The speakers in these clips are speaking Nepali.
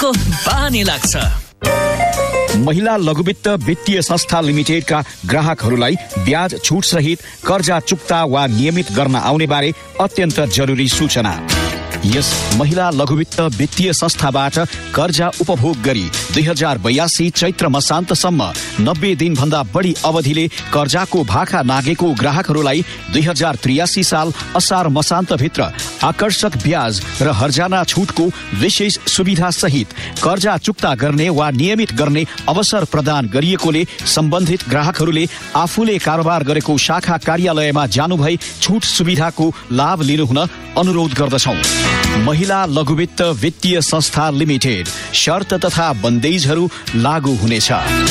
ओहो बानी लाग्छ। महिला लघुवित्त वित्तीय संस्था लिमिटेडका ग्राहकहरूलाई ब्याज छुट सहित कर्जा चुक्ता वा नियमित गर्न आउने बारे अत्यन्त जरुरी सूचना। यस महिला लघुवित्त वित्तीय संस्थाबाट कर्जा उपभोग गरी 2082 चैत्र मसान्तसम्म 90 दिनभन्दा बढी अवधिले कर्जाको भाखा नागेको ग्राहकहरूलाई 2083 साल असार मसान्तभित्र आकर्षक ब्याज र हर्जाना छुटको विशेष सुविधा सहित कर्जा चुक्ता गर्ने वा नियमित गर्ने अवसर प्रदान गरिएकोले सम्बन्धित ग्राहकहरूले आफूले कारोबार गरेको शाखा कार्यालयमा जानुभई छुट सुविधाको लाभ लिनुहुन अनुरोध गर्दछौं। महिला लघुवित्त वित्तीय संस्था लिमिटेड शर्त तथा बन्देजहरू लागू हुनेछ।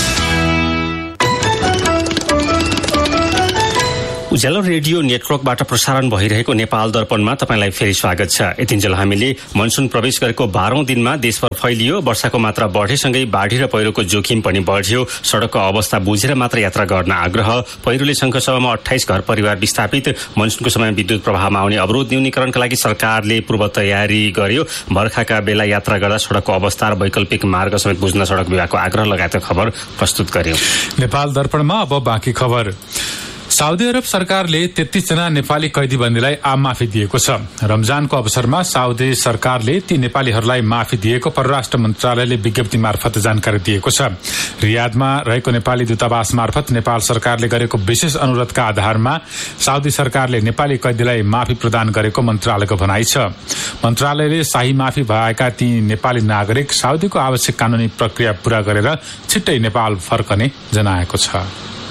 उज्यालो रेडियो नेटवर्कबाट प्रसारण भइरहेको नेपाल दर्पणमा तपाईंलाई फेरि स्वागत छ। यतिन्जेल हामीले मनसुन प्रवेश गरेको 12औं दिनमा देशभर फैलियो वर्षाको मात्रा बढेसँगै बाढी र पहिरोको जोखिम पनि बढ्यो। सड़कको अवस्था बुझेर मात्र यात्रा गर्न आग्रह। पहिरोले शंखसभामा 28 घर परिवार विस्थापित। मनसुनको समय विद्युत प्रवाहमा आउने अवरोध न्यूनीकरणका लागि सरकारले पूर्व तयारी गर्यो। बर्खाका बेला यात्रा गर्दा सड़कको अवस्था र वैकल्पिक मार्ग समेत बुझ्न सड़क विभागको आग्रह लगायतका खबर प्रस्तुत गर्यो। नेपाल दर्पणमा अब बाँकी खबर। साउदी अरब सरकारले 33 जना नेपाली कैदीबन्दीलाई आम माफी दिएको छ। रमजानको अवसरमा साउदी सरकारले ती नेपालीहरूलाई माफी दिएको परराष्ट्र मन्त्रालयले विज्ञप्ति मार्फत जानकारी दिएको छ। रियादमा रहेको नेपाली दूतावास मार्फत नेपाल सरकारले गरेको विशेष अनुरोधका आधारमा साउदी सरकारले नेपाली कैदीलाई माफी प्रदान गरेको मन्त्रालयको भनाइ छ। मन्त्रालयले शाही माफी भएका ती नेपाली नागरिक साउदीको आवश्यक कानूनी प्रक्रिया पूरा गरेर छिट्टै नेपाल फर्कने जनाएको छ।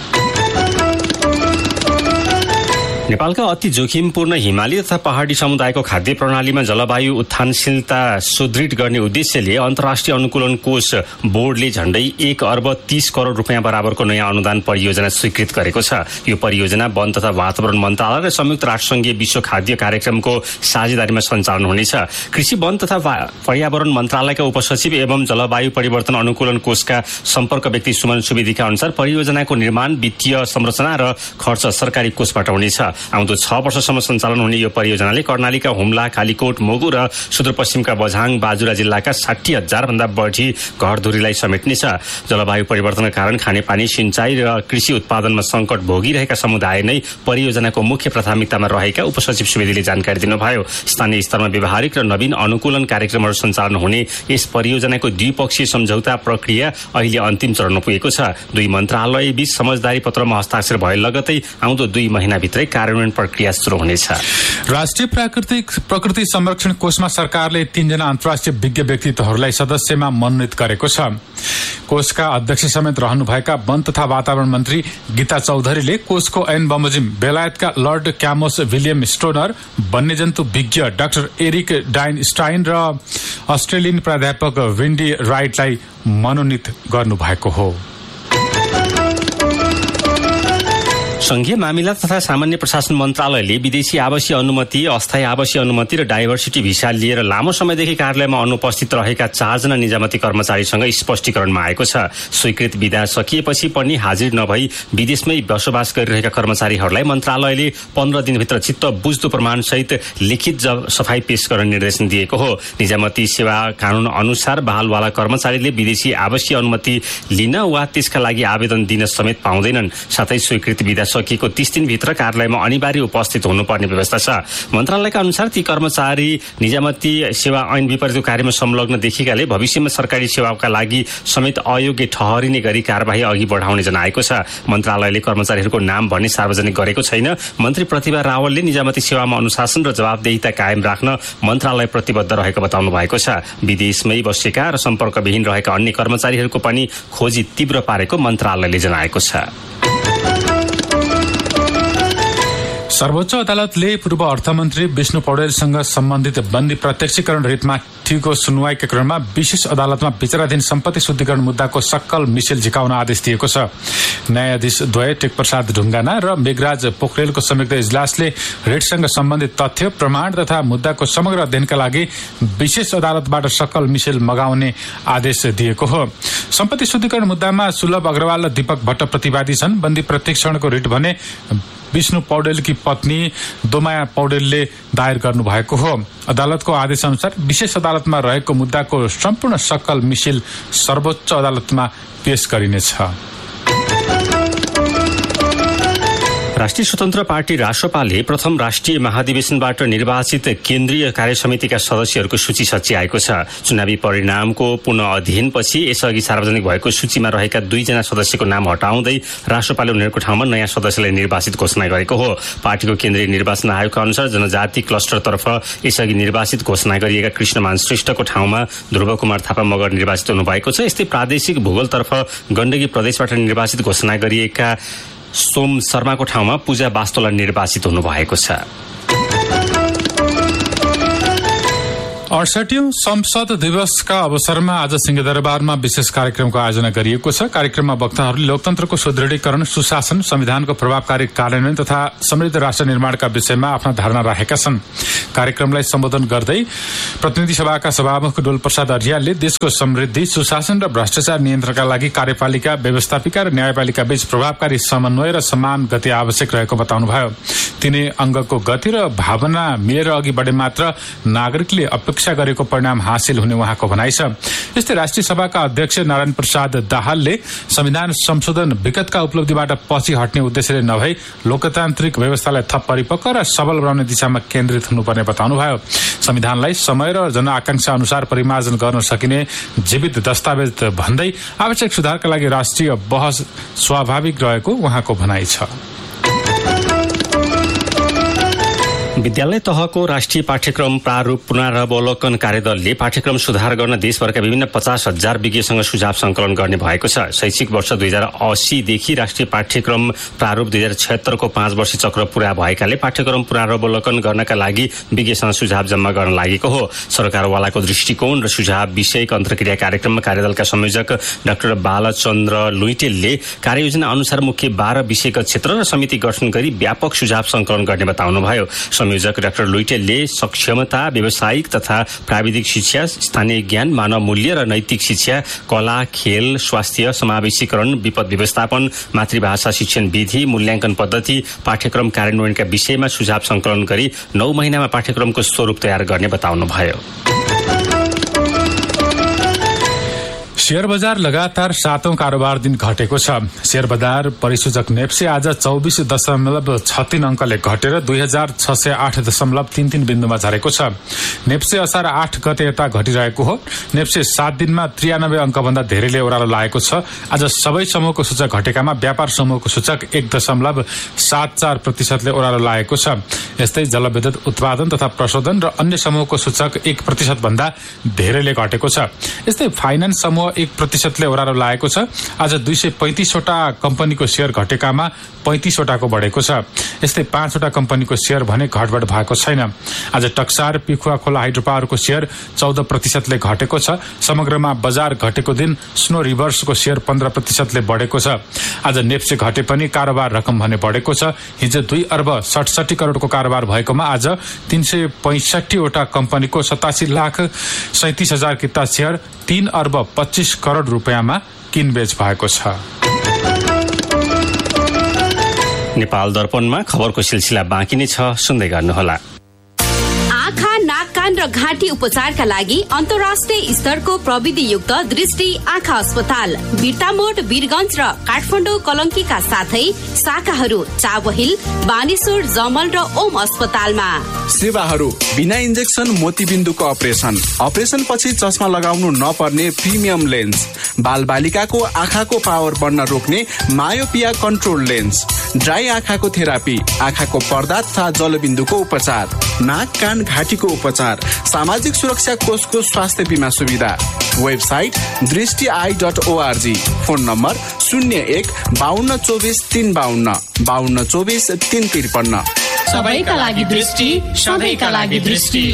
नेपालका अति जोखिमपूर्ण हिमाली तथा पहाडी समुदायको खाद्य प्रणालीमा जलवायु उत्थानशीलता सुदृढ गर्ने उद्देश्यले अन्तर्राष्ट्रिय अनुकूलन कोष बोर्डले झण्डै 1 अर्ब 30 करोड़ रुपियाँ बराबरको नयाँ अनुदान परियोजना स्वीकृत गरेको छ। यो परियोजना वन तथा वातावरण मन्त्रालय र संयुक्त राष्ट्रसङ्घीय विश्व खाद्य कार्यक्रमको साझेदारीमा सञ्चालन हुनेछ। कृषि वन तथा पर्यावरण मन्त्रालयका उपसचिव एवं जलवायु परिवर्तन अनुकूलन कोषका सम्पर्क व्यक्ति सुमन सुवेदीका अनुसार परियोजनाको निर्माण, वित्तीय संरचना र खर्च सरकारी कोषबाट हुनेछ। आउँदो 6 वर्षसम्म सञ्चालन हुने यो परियोजनाले कर्णालीका हुम्ला, कालीकोट, मोगु र सुदूरपश्चिमका बझाङ, बाजुरा जिल्लाका 60,000 भन्दा बढी घरधुरीलाई समेट्नेछ। जलवायु परिवर्तनका कारण खानेपानी, सिंचाई र कृषि उत्पादनमा संकट भोगिरहेका समुदाय नै परियोजनाको मुख्य प्राथमिकतामा रहेका उपसचिव सुवेदीले जानकारी दिनुभयो। स्थानीय स्तरमा व्यवहारिक र नवीन अनुकूलन कार्यक्रमहरू सञ्चालन हुने यस परियोजनाको द्विपक्षीय सम्झौता प्रक्रिया अहिले अन्तिम चरणमा पुगेको छ। दुई मन्त्रालय बीच समझदारी पत्रमा हस्ताक्षर भए लगतै आउँदो 2 महिनाभित्रै कार्यान्वयन प्रक्रिया सुरु हुनेछ। राष्ट्रिय प्रकृति संरक्षण कोषमा सरकारले 3 जना अन्तर्राष्ट्रिय विज्ञ व्यक्तित्वहरूलाई सदस्यमा मनोनित गरेको छ। कोषका अध्यक्ष समेत रहनुभएका वन तथा वातावरण मन्त्री गीता चौधरीले कोषको ऐन बमोजिम बेलायतका लर्ड क्यामोस विलियम स्टोनर, वन्यजन्तु विज्ञ डाक्टर एरिक डाइनस्टाइन र अस्ट्रेलियन प्राध्यापक विन्डी राइटलाई मनोनित गर्नुभएको हो। संघीय मामिला तथा सामान्य प्रशासन मन्त्रालयले विदेशी आवासीय अनुमति, अस्थायी आवासीय अनुमति र डाइभर्सिटी भिसा लिएर लामो समयदेखि कार्यालयमा अनुपस्थित रहेका 4 जना निजामती कर्मचारीसँग स्पष्टीकरणमा आएको छ। स्वीकृत विधा सकिएपछि पनि हाजिर नभई विदेशमै बसोबास गरिरहेका कर्मचारीहरूलाई मन्त्रालयले 15 दिनभित्र चित्त बुझ्दो प्रमाणसहित लिखित सफाई पेश गर्न निर्देशन दिएको हो। निजामती सेवा कानून अनुसार बहालवाला कर्मचारीले विदेशी आवासीय अनुमति लिन वा त्यसका लागि आवेदन दिन समेत पाउँदैनन्। साथै स्वीकृत विधा सकिएको 30 दिनभित्र कार्यालयमा अनिवार्य उपस्थित हुनुपर्ने व्यवस्था छ। मन्त्रालयका अनुसार ती कर्मचारी निजामती सेवा ऐन विपरीत कार्यमा संलग्न देखिएकाले भविष्यमा सरकारी सेवाका लागि समेत अयोग्य ठहरिने गरी कार्यवाही अघि बढाउने जनाएको छ। मन्त्रालयले कर्मचारीहरूको नाम भन्ने सार्वजनिक गरेको छैन। मन्त्री प्रतिभा रावलले निजामती सेवामा अनुशासन र जवाबदेहिता कायम राख्न मन्त्रालय प्रतिबद्ध रहेको बताउनु भएको छ। विदेशमै बसेका र सम्पर्कविहीन रहेका अन्य कर्मचारीहरूको पनि खोजी तीव्र पारेको मन्त्रालयले जनाएको छ। सर्वोच्च अदालतले पूर्व अर्थमन्त्री विष्णु पौडेलसँग सम्बन्धित बन्दी प्रत्यक्षीकरण रिटमा ठिको सुनवाईका क्रममा विशेष अदालतमा विचाराधीन सम्पत्ति शुद्धिकरण मुद्दाको सक्कल मिसेल झिकाउन आदेश दिएको छ। न्यायाधीश द्वय टेकप्रसाद ढुङ्गाना र मेघराज पोखरेलको संयुक्त इजलासले रिटसँग सम्बन्धित तथ्य, प्रमाण तथा मुद्दाको समग्र अध्ययनका लागि विशेष अदालतबाट सक्कल मिसेल मगाउने आदेश दिएको हो। सम्पत्ति शुद्धिकरण मुद्दामा सुलभ अग्रवाल र दीपक भट्ट प्रतिवादी छन्। बन्दी प्रत्यक्षीकरणको रिट भने विष्णु पौडेलकी पत्नी दोमाया पौडेलले दायर गर्नुभएको हो। अदालतको आदेशअनुसार विशेष अदालतमा रहेको मुद्दाको सम्पूर्ण सक्कल मिसिल सर्वोच्च अदालतमा पेश गरिनेछ। राष्ट्रिय स्वतन्त्र पार्टी रासपाले प्रथम राष्ट्रिय महाधिवेशनबाट निर्वाचित केन्द्रीय कार्यसमितिका सदस्यहरूको सूची सच्याएको छ। चुनावी परिणामको पुनः अध्ययनपछि यसअघि सार्वजनिक भएको सूचीमा रहेका 2 जना सदस्यको नाम हटाउँदै रासपाले उनीहरूको ठाउँमा नयाँ सदस्यलाई निर्वाचित घोषणा गरेको हो। पार्टीको केन्द्रीय निर्वाचन आयोगका अनुसार जनजाति क्लस्टरतर्फ यसअघि निर्वाचित घोषणा गरिएका कृष्णमान श्रेष्ठको ठाउँमा ध्रुव कुमार थापा मगर निर्वाचित हुनुभएको छ। यस्तै प्रादेशिक भूगोलतर्फ गण्डकी प्रदेशबाट निर्वाचित घोषणा गरिएका सोम शर्माको ठाउँमा पूजा वास्तोला निर्वाचित हुनुभएको छ। 68औं संसद दिवसका अवसरमा आज सिंहदरबारमा विशेष कार्यक्रमको आयोजना गरिएको छ। कार्यक्रममा वक्ताहरूले लोकतन्त्रको सुदृढीकरण, सुशासन, संविधानको प्रभावकारी कार्यान्वयन तथा समृद्ध राष्ट्र निर्माणका विषयमा आफ्ना धारणा राखेका छन्। कार्यक्रमलाई सम्बोधन गर्दै प्रतिनिधि सभाका सभामुख डोलप्रसाद अर्यालले देशको समृद्धि, सुशासन र भ्रष्टाचार नियन्त्रणका लागि कार्यपालिका, व्यवस्थापिका र न्यायपालिका बीच प्रभावकारी समन्वय र समान गति आवश्यक रहेको बताउनुभयो। तिनै अङ्गको गति र भावना मिलेर अघि बढे मात्र नागरिकले अपेक्षा गरेको परिणाम हासिल हुने उहाँको भनाइ छ। यस्तै राष्ट्रिय सभाका अध्यक्ष नारायण प्रसाद दाहालले संविधान संशोधन विगतका उपलब्धिबाट पछि हट्ने उद्देश्यले नभई लोकतान्त्रिक व्यवस्थालाई थप परिपक्व र सबल बनाउने दिशामा केन्द्रित हुनुपर्ने बताउनुभयो। संविधानलाई समय र जनआकांक्षा अनुसार परिमार्जन गर्न सकिने जीवित दस्तावेज भन्दै आवश्यक सुधारका लागि राष्ट्रिय बहस स्वाभाविक रहेको उहाँको भनाइ छ। विद्यालय तहको राष्ट्रिय पाठ्यक्रम प्रारूप पुनरावलोकन कार्यदलले पाठ्यक्रम सुधार गर्न देशभरका विभिन्न 50,000 विज्ञसँग सुझाव संकलन गर्ने भएको छ। शैक्षिक वर्ष 2080 देखि राष्ट्रिय पाठ्यक्रम प्रारूप 2076 को 5 वर्षीय चक्र पूरा भएकाले पाठ्यक्रम पुनरावलोकन गर्नका लागि विज्ञसँग सुझाव जम्मा गर्न लागेको हो। सरकारवालाको दृष्टिकोण र सुझाव विषयक अन्तर्क्रिया कार्यक्रममा कार्यदलका संयोजक डाक्टर बालचन्द्र लुइटेलले कार्ययोजना अनुसार मुख्य 12 विषयगत क्षेत्र र समिति गठन गरी व्यापक सुझाव संकलन गर्ने बताउनुभयो। संयोजक डाक्टर लुइटेलले सक्षमता, व्यावसायिक तथा प्राविधिक शिक्षा, स्थानीय ज्ञान, मानव मूल्य र नैतिक शिक्षा, कला, खेल, स्वास्थ्य, समावेशीकरण, विपद व्यवस्थापन, मातृभाषा शिक्षण विधि, मूल्याङ्कन पद्धति, पाठ्यक्रम कार्यान्वयनका विषयमा सुझाव संकलन गरी 9 महिनामा पाठ्यक्रमको स्वरूप तयार गर्ने बताउनुभयो। शेयर बजार लगातार 7औं कारोबार दिन घटेको छ। शेयर बजार परिसूचक नेप्से आज 24.63 अङ्कले घटेर 2608.33 बिन्दुमा झरेको छ। नेप्से असार 8 गते यता घटिरहेको हो। नेप्से 7 दिनमा 93 अङ्कभन्दा धेरैले ओह्रालो लागेको छ। आज सबै समूहको सूचक घटेकामा व्यापार समूहको सूचक 1.74% ओह्रालो लागेको छ। यस्तै जलविद्युत उत्पादन तथा प्रशोधन र अन्य समूहको सूचक 1% भन्दा धेरैले घटेको छ। यस्तै फाइनान्स समूह 1% ले ओह्रालो लागेको छ। आज 235 वटा कम्पनीको शेयर घटेकामा 35 वटाको बढेको छ। यस्तै 5 वटा कम्पनीको शेयर भने घटबढ भएको छैन। आज टक्सार पिखुवा खोला हाइड्रोपावरको शेयर 14% ले घटेको छ। समग्रमा बजार घटेको दिन स्नो रिभर्सको शेयर 15% ले बढेको छ। आज नेप्से घटे पनि कारोबार रकम भने बढेको छ। हिजो 2 अर्ब 67 करोडको कारोबार भएकोमा आज 365 वटा कम्पनीको 87,37,000 किता शेयर 3 अर्ब 25 करोड रुपियाँमा किनबेच भएको छ। नेपाल दर्पणमा खबरको सिलसिला बाँकी नै छ, सुन्दै गर्नुहोला। आँखा, नाक, कान र घाँटी उपचारका लागि अन्तर्राष्ट्रिय स्तरको प्रविधियुक्त दृष्टि आँखा अस्पताल बिर्तामोड, वीरगञ्ज र काठमाडौँ कलङ्कीका साथै शाखाहरू चावहिल, बानेश्वर, जमल र ओम अस्पतालमा। सेवाहरू बिना इन्जेक्सन मोतीबिन्दुको अपरेसन पछि चस्मा लगाउनु नपर्ने प्रिमियम लेन्स, बालबालिकाको आँखाको पावर बढ्न रोक्ने मायोपिया कन्ट्रोल लेन्स, ड्राई आँखाको थेरापी, आँखाको पर्दा तथा जलबिन्दुको उपचार, नाक, कान, घाँटीको उपचार, सामाजिक सुरक्षा कोषको स्वास्थ्य बीमा सुविधा। Website दृष्टि.org, phone number 01-5224-352, 5224-353। सबैका लागि दृष्टि, सबैका लागि दृष्टि।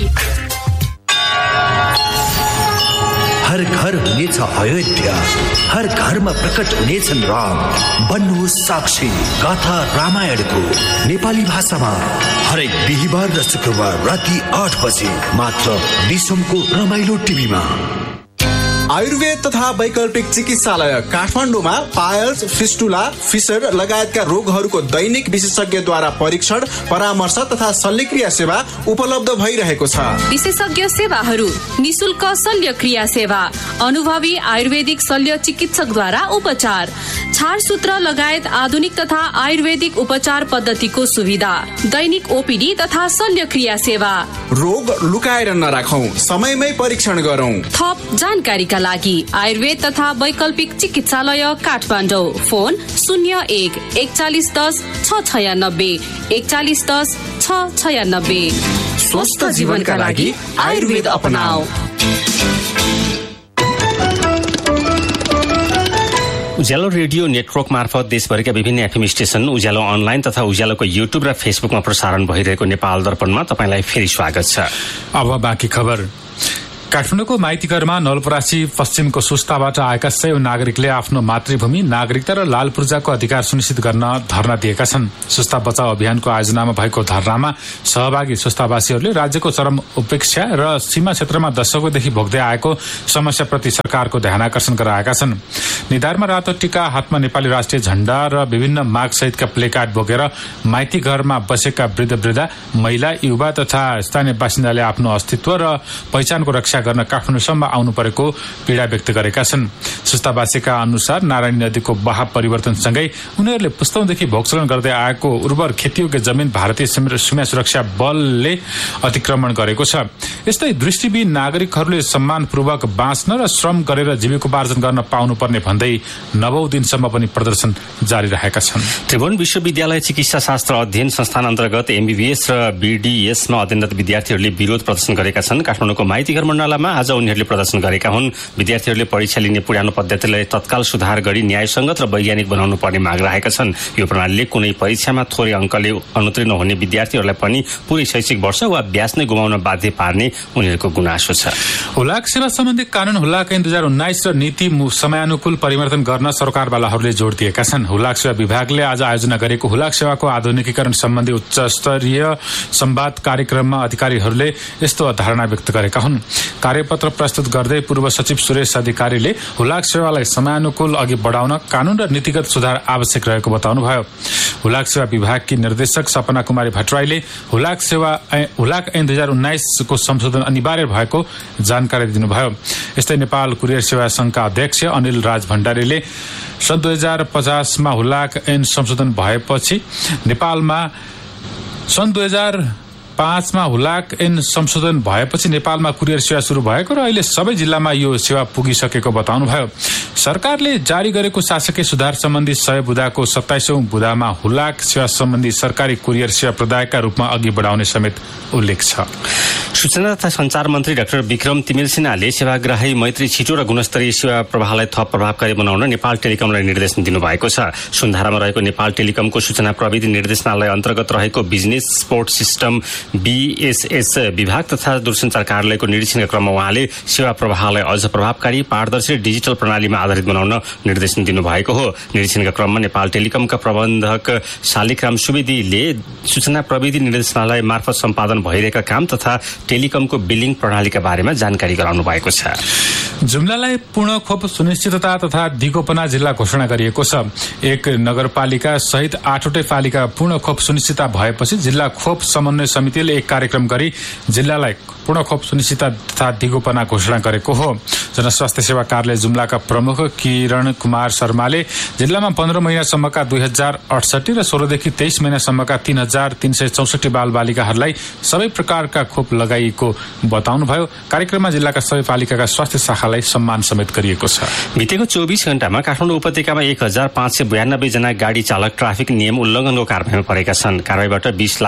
हर घर हुनेछ अयोध्या, हर घरमा प्रकट हुनेछन् राम। बन्नुहोस् साक्षी गाथा रामायणको नेपाली भाषामा हरेक बिहिबार र शुक्रबार राति 8 बजे मात्र दिसमको रमाइलो टिभीमा। आयुर्वेद तथा वैकल्पिक चिकित्सालय काठमाडौँमा पायल्स, फिस्टुला, फिसर लगायतका रोगहरूको दैनिक विशेषज्ञद्वारा परीक्षण, परामर्श तथा शल्यक्रिया सेवा उपलब्ध भइरहेको छ। विशेषज्ञ सेवाहरू: निशुल्क शल्यक्रिया सेवा, अनुभवी आयुर्वेदिक शल्य चिकित्सकद्वारा उपचार, छारसूत्र लगायत आधुनिक तथा आयुर्वेदिक उपचार पद्धतिको सुविधा, दैनिक ओपीडी तथा शल्यक्रिया सेवा। रोग लुकाएर नराखौं, समयमै परीक्षण गरौं। थप जानकारीका लागि आयुर्वेद तथा वैकल्पिक चिकित्सालय काठमाडौँ। फोन 01 4110 696 4110 696। स्वस्थ जीवनका लागि आयुर्वेद अपनाऊ। उज्यालो रेडियो नेटवर्क मार्फत देशभरिका विभिन्न एफएम स्टेशन, उज्यालो अनलाइन तथा उज्यालोको युट्युब र फेसबुकमा प्रसारण भइरहेको नेपाल दर्पणमा तपाईंलाई फेरि स्वागत छ। अब बाँकी खबर। काठमाडौँको माइतीघरमा नवलपरासी पश्चिमको सुस्ताबाट आएका 100 नागरिकले आफ्नो मातृभूमि, नागरिकता र लाल पूर्जाको अधिकार सुनिश्चित गर्न धरना दिएका छन्। सुस्ता बचाउ अभियानको आयोजनामा भएको धरनामा सहभागी सुस्तावासीहरूले राज्यको चरम उपेक्षा र सीमा क्षेत्रमा दशकौंदेखि भोग्दै आएको समस्याप्रति सरकारको ध्यानाकर्षण गराएका छन्। निधारमा रातो टीका, हातमा नेपाली राष्ट्रिय झण्डा र विभिन्न माग सहितका प्लेकार्ड बोकेर माइती घरमा बसेका वृद्ध, महिला, युवा तथा स्थानीय बासिन्दाले आफ्नो अस्तित्व र पहिचानको रक्षा गर्न काठमाडौँसम्म आउनु परेको पीड़ा व्यक्त गरेका छन्। सुस्तावासीका अनुसार नारायणी नदीको बहाव परिवर्तनसँगै उनीहरूले पुस्तौंदेखि भोगचलन गर्दै आएको उर्वर खेतीयोग्य जमिन भारतीय सीमा सुरक्षा बलले अतिक्रमण गरेको छ। यस्तै दृष्टिविहीन नागरिकहरूले सम्मानपूर्वक बाँच्न र श्रम गरेर जीविकोपार्जन गर्न पाउनुपर्ने भन्दै 9औं दिनसम्म पनि प्रदर्शन जारी रहेका छन्। त्रिभुवन विश्वविद्यालय चिकित्सा शास्त्र अध्ययन संस्थान अन्तर्गत एमबीबीएस र बीडीएसमा अध्ययनरत विद्यार्थीहरूले विरोध प्रदर्शन गरेका छन्। काठमाडौँको माइतीघर मण्डलामा आज उनीहरूले प्रदर्शन गरेका हुन्। विद्यार्थीहरूले परीक्षा लिने पुरानो पद्धतिलाई तत्काल सुधार गरी न्यायसंगत र वैज्ञानिक बनाउनु पर्ने माग राखेका छन्। यो प्रणालीले कुनै परीक्षामा थोरै अङ्कले अनुत्तीर्ण हुने विद्यार्थीहरूलाई पनि पूरै शैक्षिक वर्ष वा ब्याज नै गुमाउन बाध्य पार्ने उनीहरूको गुनासो छ। हुलाक सेवा सम्बन्धी कानून हुलाक ऐन 2019 र नीति समयानुकूल परिवर्तन गर्न सरकारवालाहरूले जोड दिएका छन्। हुलाक सेवा विभागले आज आयोजना गरेको हुलाक सेवाको आधुनिकीकरण सम्बन्धी उच्चस्तरीय संवाद कार्यक्रममा अधिकारीहरूले यस्तो धारणा व्यक्त गरेका हुन्। कार्यपत्र प्रस्तुत गर्दै पूर्व सचिव सुरेश अधिकारीले हुलाक सेवालाई समयानुकूल अघि बढाउन कानून र नीतिगत सुधार आवश्यक रहेको बताउनुभयो। हुलाक सेवा विभागकी निर्देशक सपना कुमारी भट्टराईले हुलाक ऐन 2019 को संशोधन अनिवार्य भएको जानकारी दिनुभयो। यस्तै नेपाल कुरियर सेवा संघका अध्यक्ष अनिल राज भण्डारीले सन् 2050 मा हुलाक ऐन संशोधन भएपछि नेपालमा सन् 2005 मा हुलाक ऐन संशोधन भएपछि नेपालमा कुरियर सेवा शुरू भएको र अहिले सबै जिल्लामा यो सेवा पुगिसकेको बताउनुभयो। सरकारले जारी गरेको शासकीय सुधार सम्बन्धी 100 बुँदाको 27औं बुँदामा हुलाक सेवा सम्बन्धी सरकारी कुरियर सेवा प्रदायकका रूपमा अघि बढाउने समेत उल्लेख छ। सूचना तथा संचार मन्त्री डाक्टर विक्रम तिमिल सिन्हाले सेवाग्राही मैत्री छिटो र गुणस्तरीय सेवा प्रवाहलाई थप प्रभावकारी बनाउन नेपाल टेलिकमलाई निर्देशन दिनुभएको छ। सुन्धारामा रहेको नेपाल टेलिकमको सूचना प्रविधि निर्देशनालय अन्तर्गत रहेको बिजनेस सपोर्ट सिस्टम बीएसएस विभाग तथा दूरसञ्चार कार्यालयको निरीक्षणका क्रममा उहाँले सेवा प्रवाहलाई अझ प्रभावकारी, पारदर्शी डिजिटल प्रणालीमा आधारित बनाउन निर्देशन दिनुभएको हो। निरीक्षणका क्रममा नेपाल टेलिकमका प्रबन्धक शालिग्राम सुवेदीले सूचना प्रविधि निर्देशनालय मार्फत सम्पादन भइरहेका काम तथा टेलिकमको बिलिङ प्रणालीका बारेमा जानकारी गराउनु भएको छ। जुम्लालाई पूर्ण खोप सुनिश्चितता तथा दिगोपना जिल्ला घोषणा गरिएको छ। एक नगरपालिका सहित 8वटै पालिका पूर्ण खोप सुनिश्चितता भएपछि जिल्ला खोप समन्वय समितिले एक कार्यक्रम गरी जिल्लालाई पूर्ण खोप सुनिश्चितता तथा दिगोपना घोषणा गरेको हो। जनस्वास्थ्य सेवा कार्यालय जुम्लाका प्रमुख किरण कुमार शर्माले जिल्लामा 15 महिनासम्मका 2068 र 16देखि 23 महिनासम्मका 3364 बालबालिकाहरूलाई सबै प्रकारका खोप लगाइएको बताउनुभयो। कार्यक्रममा जिल्लाका सबै पालिकाका स्वास्थ्य शाखालाई सम्मान समेत गरिएको छ। बितेको 24 घण्टामा काठमाडौँ उपत्यकामा 1592 जना गाडी चालक ट्राफिक नियम उल्लङ्घनको कारबाहीमा परेका छन्। कारबाहीबाट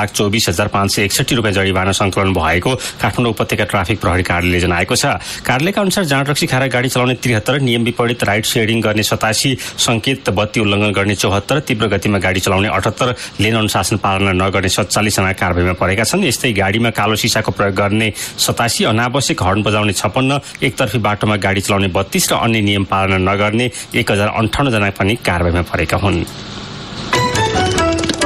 20,24,561 रुपियाँ जरिवाना संकलन भएको काठमाडौँ उपत्यका ट्राफिक प्रहरी कार्यालयले जनाएको छ। कार्यालयका अनुसार जाँड रक्सी खाएर गाडी चलाउने 73, नियम विपरीत राइड सेयरिङ गर्ने 87, संकेत बत्ती उल्लङ्घन गर्ने 74, तीव्र गतिमा गाडी चलाउने 78, लेन अनुशासन पालना नगर्ने 47 जना कारबाहीमा परेका छन्। यस्तै गाडीमा कालो सिसाको प्रयोग गर्ने 87, अनावश्यक हर्न बजाउने 56, एकतर्फी बाटोमा गाडी चलाउने 32 र अन्य नियम पालना नगर्ने 1058 जना पनि कारबाहीमा परेका हुन्।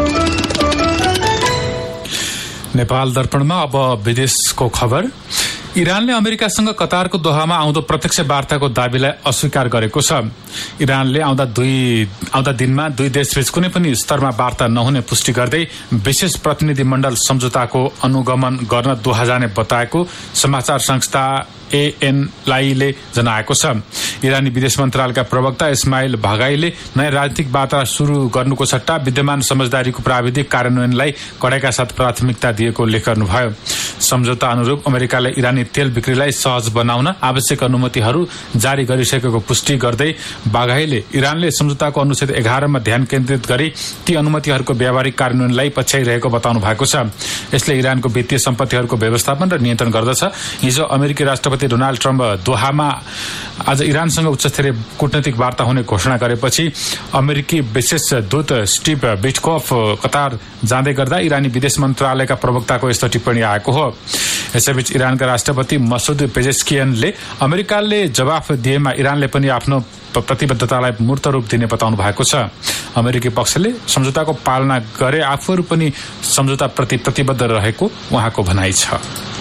नेपाल दर्पणमा अब विदेशको खबर। इरानले अमेरिकासँग कतारको दोहामा आउँदो प्रत्यक्ष वार्ताको दाबीलाई अस्वीकार गरेको छ। इरानले आउँदा दिनमा दुई देशबीच कुनै पनि स्तरमा वार्ता नहुने पुष्टि गर्दै विशेष प्रतिनिधिमण्डल सम्झौताको अनुगमन गर्न दोहा जाने बताएको समाचार संस्था ANI-ले जनाएको छ। इरानी विदेश मन्त्रालयका प्रवक्ता इस्माइल भागाईले नयाँ राजनीतिक वार्ता शुरू गर्नुको सट्टा विद्यमान समझदारीको प्राविधिक कार्यान्वयनलाई कडाइका साथ प्राथमिकता दिएको उल्लेख गर्नुभयो। सम्झौता अनुरूप अमेरिकाले इरानी तेल बिक्रीलाई सहज बनाउन आवश्यक अनुमतिहरू जारी गरिसकेको पुष्टि गर्दै बाघाईले इरानले सम्झौताको अनुच्छेद 11 मा ध्यान केन्द्रित गरी ती अनुमतिहरूको व्यावहारिक कार्यान्वयनलाई पछ्याइरहेको बताउनु भएको छ। यसले इरानको वित्तीय सम्पत्तिहरूको व्यवस्थापन र नियन्त्रण गर्दछ। हिजो अमेरिकी राष्ट्रपति डोनाल्ड ट्रम्प दोहामा आज इरानसँग उच्चस्तरीय कूटनैतिक वार्ता हुने घोषणा गरेपछि अमेरिकी विशेष दूत स्टिभ विटकोफ कतार जाँदै गर्दा इरानी विदेश मन्त्रालयका प्रवक्ताको यस्तो टिप्पणी आएको हो। यसैबीच इरानका राष्ट्रपति मसुद पेजेस्कियनले अमेरिकाले जवाफ दिएमा इरानले पनि आफ्नो प्रतिबद्धतालाई मूर्त रूप दिने बताउनु भएको छ। अमेरिकी पक्षले सम्झौताको पालना गरे आफूहरू पनि सम्झौताप्रति प्रतिबद्ध रहेको उहाँको भनाइ छ।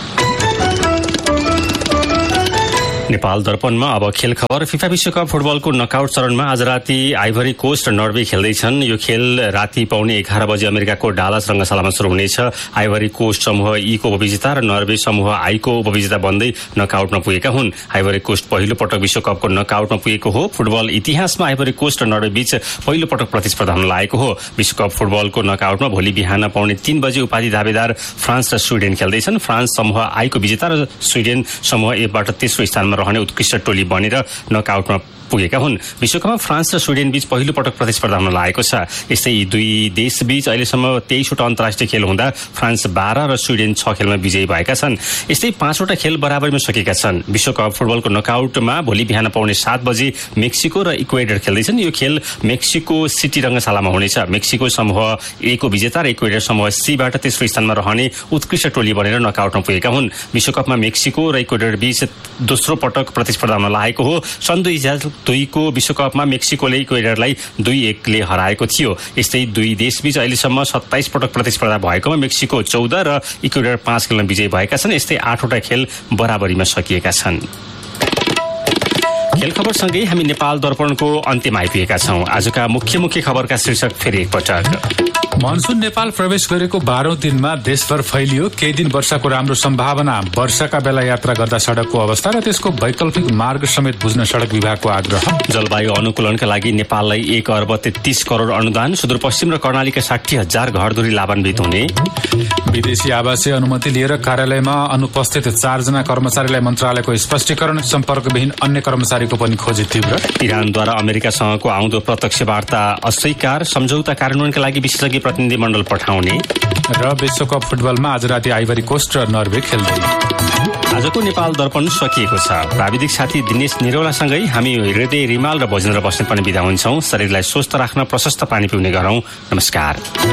नेपाल दर्पणमा अब खेल खबर। फिफा विश्वकप फुटबलको नकआउट चरणमा आज राति आइभरी कोस्ट र नर्वे खेल्दैछन्। यो खेल राति पाउने 11 बजे अमेरिकाको डालस रंगशालामा शुरू हुनेछ। आइभरी कोस्ट समूह ई को उपविजेता र नर्वे समूह आई को उपविजेता बन्दै नकआउटमा पुगेका हुन्। आइभरी कोस्ट पहिलो पटक विश्वकपको नकआउटमा पुगेको हो। फुटबल इतिहासमा आइभरी कोस्ट र नर्वे बीच पहिलो पटक प्रतिस्पर्धा हुन लागेको हो। विश्वकप फुटबलको नकआउटमा भोलि बिहान पाउने 3 बजे उपाधि दावेदार फ्रान्स र स्विडेन खेल्दैछन्। फ्रान्स समूह आई को विजेता र स्विडेन समूह ए बाट तेस्रो स्थानमा रहने उत्कृष्ट टोली बनेर नकआउटमा पुगेका हुन्। विश्वकपमा फ्रान्स र स्विडेन बीच पहिलो पटक प्रतिस्पर्धा हुन लागेको छ। यस्तै यी दुई देश बीच अहिलेसम्म 23 वटा अन्तर्राष्ट्रिय खेल हुँदा फ्रान्स 12 र स्विडेन 6 खेलमा विजयी भएका छन्। यस्तै 5 वटा खेल बराबरीमा सकेका छन्। विश्वकप फुटबलको नकआउटमा भोलि बिहान पाउने 7 बजे मेक्सिको र इक्वेडर खेल्दैछन्। यो खेल मेक्सिको सिटी रंगशालामा हुनेछ। मेक्सिको समूह ए को विजेता र इक्वेडर समूह सी बाट तेस्रो स्थानमा रहने उत्कृष्ट टोली बनेर नकआउटमा पुगेका हुन्। विश्वकपमा मेक्सिको र इक्वेडर बीच दोस्रो पटक प्रतिस्पर्धा हुन लागेको हो। सन् 2002 को विश्वकपमा मेक्सिकोले इक्वेडरलाई 2-1 ले हराएको थियो। यस्तै दुई देशबीच अहिलेसम्म 27 पटक प्रतिस्पर्धा भएकोमा मेक्सिको 14 र इक्वेडर 5 खेलमा विजयी भएका छन्। यस्तै 8 वटा खेल बराबरीमा सकिएका छन्। खेल खबरसँगै हामी नेपाल दर्पणको अन्त्यमा आइपुगेका छौं। आजका मुख्य खबरका शीर्षक फेरि एकपटक। मनसुन नेपाल प्रवेश गरेको 12औं दिनमा देशभर फैलियो। केही दिन वर्षाको राम्रो सम्भावना। वर्षाका बेला यात्रा गर्दा सड़कको अवस्था र त्यसको वैकल्पिक मार्ग समेत बुझ्न सड़क विभागको आग्रह। जलवायु अनुकूलनका लागि नेपाललाई 1 अर्ब 33 करोड़ अनुदान। सुदूरपश्चिम र कर्णालीका 60,000 घरधुरी लाभान्वित हुने। विदेशी आवासीय अनुमति लिएर कार्यालयमा अनुपस्थित 4 जना कर्मचारीलाई मन्त्रालयको स्पष्टीकरण। सम्पर्कविहीन अन्य कर्मचारीको पनि खोजी तीव्र। इरानद्वारा अमेरिकासँगको आउँदो प्रत्यक्ष वार्ता अस्वीकार। सम्झौता कार्यान्वयनका लागि विशेषज्ञ प्रतिनिधिमण्डल पठाउने। र विश्वकप फुटबलमा आज राति आइभरी कोस्ट र नर्वे खेल्दै। आजको नेपाल दर्पण सकिएको छ। प्राविधिक साथी दिनेश निरौलासँगै हामी हृदय रिमाल र बजेन्द्र बस्नेत पनि बिदा हुन्छौं। शरीरलाई स्वस्थ राख्न प्रशस्त पानी पिउने गरौं। नमस्कार।